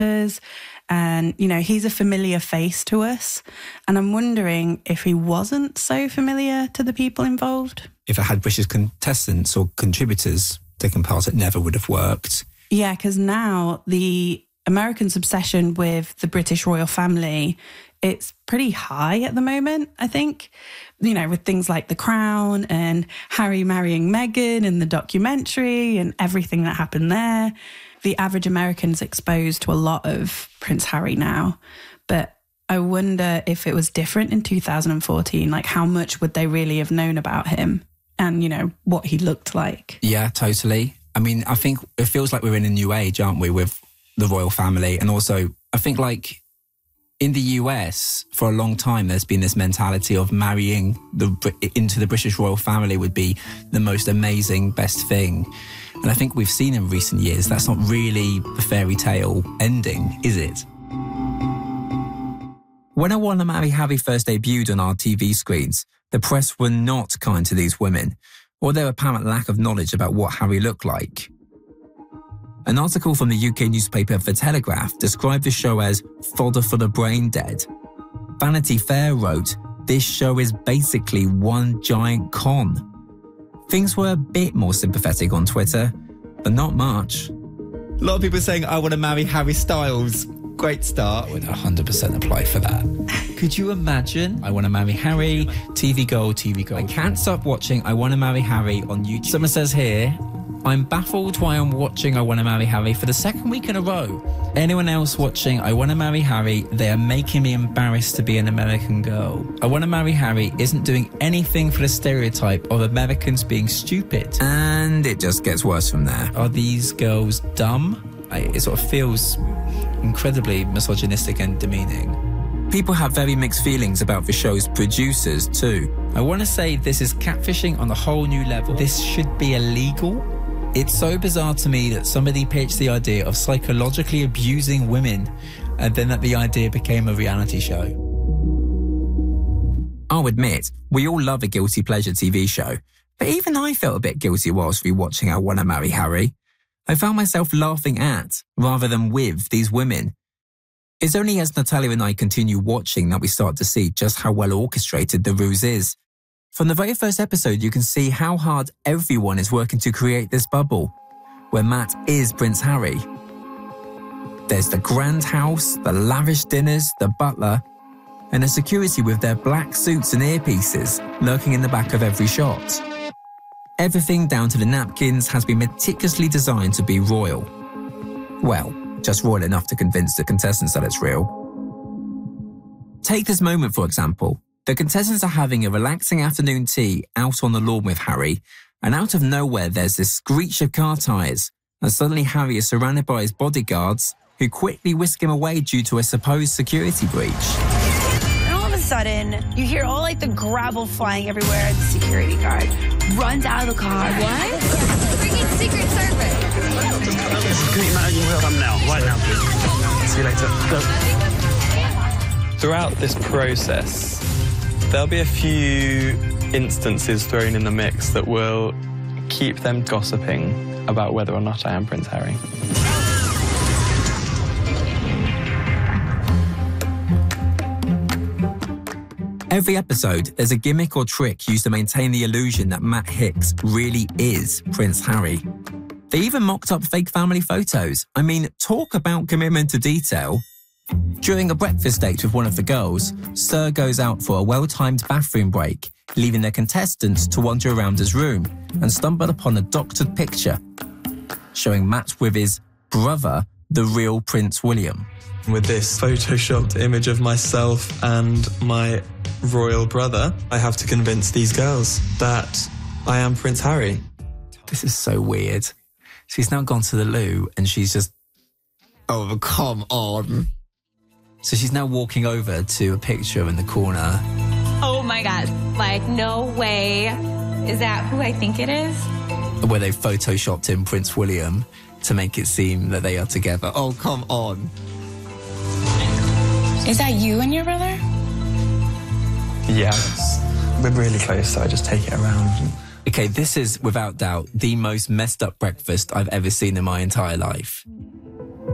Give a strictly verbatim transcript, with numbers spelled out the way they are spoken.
And, you know, he's a familiar face to us. And I'm wondering if he wasn't so familiar to the people involved. If it had British contestants or contributors taking part, it never would have worked. Yeah, because now the Americans' obsession with the British royal family, it's pretty high at the moment, I think. You know, with things like The Crown and Harry marrying Meghan and the documentary and everything that happened there. The average American's exposed to a lot of Prince Harry now. But I wonder if it was different in two thousand fourteen. Like, how much would they really have known about him and, you know, what he looked like? Yeah, totally. I mean, I think it feels like we're in a new age, aren't we, with the royal family? And also, I think, like, in the U S, for a long time, there's been this mentality of marrying the into the British royal family would be the most amazing, best thing. And I think we've seen in recent years that's not really the fairy tale ending, is it? When I Want to Marry Harry first debuted on our T V screens, the press were not kind to these women, or their apparent lack of knowledge about what Harry looked like. An article from the U K newspaper The Telegraph described the show as fodder for the brain dead. Vanity Fair wrote, "This show is basically one giant con." Things were a bit more sympathetic on Twitter, but not much. A lot of people saying, "I want to marry Harry Styles." Great start. I would one hundred percent apply for that. Could you imagine? I Want to Marry Harry, T V Gold, T V Gold. I can't stop watching I Want to Marry Harry on YouTube. Someone says here, "I'm baffled why I'm watching I Want to Marry Harry for the second week in a row. Anyone else watching I Want to Marry Harry, they are making me embarrassed to be an American girl. I Want to Marry Harry isn't doing anything for the stereotype of Americans being stupid." And it just gets worse from there. Are these girls dumb? I, it sort of feels incredibly misogynistic and demeaning. People have very mixed feelings about the show's producers too. I want to say this is catfishing on a whole new level. This should be illegal. It's so bizarre to me that somebody pitched the idea of psychologically abusing women and then that the idea became a reality show. I'll admit, we all love a guilty pleasure T V show, but even I felt a bit guilty whilst rewatching I Want to Marry Harry. I found myself laughing at, rather than with, these women. It's only as Natalia and I continue watching that we start to see just how well orchestrated the ruse is. From the very first episode, you can see how hard everyone is working to create this bubble, where Matt is Prince Harry. There's the grand house, the lavish dinners, the butler, and the security with their black suits and earpieces lurking in the back of every shot. Everything down to the napkins has been meticulously designed to be royal. Well, just royal enough to convince the contestants that it's real. Take this moment, for example. The contestants are having a relaxing afternoon tea out on the lawn with Harry, and out of nowhere there's this screech of car tyres, and suddenly Harry is surrounded by his bodyguards, who quickly whisk him away due to a supposed security breach. And all of a sudden, you hear all like the gravel flying everywhere, and the security guard runs out of the car. What? Bringing Secret Service. Can you imagine? We'll come now, right now, please. See you later. Go. Throughout this process, there'll be a few instances thrown in the mix that will keep them gossiping about whether or not I am Prince Harry. Every episode, there's a gimmick or trick used to maintain the illusion that Matt Hicks really is Prince Harry. They even mocked up fake family photos. I mean, talk about commitment to detail. During a breakfast date with one of the girls, Sir goes out for a well-timed bathroom break, leaving their contestants to wander around his room and stumble upon a doctored picture showing Matt with his brother, the real Prince William. With this photoshopped image of myself and my royal brother, I have to convince these girls that I am Prince Harry. This is so weird. She's now gone to the loo and she's just... Oh, come on. So she's now walking over to a picture in the corner. Oh my God. Like, no way. Is that who I think it is? Where they photoshopped in Prince William to make it seem that they are together. Oh, come on. Is that you and your brother? Yes. We're really close, so I just take it around. Okay, this is, without doubt, the most messed up breakfast I've ever seen in my entire life.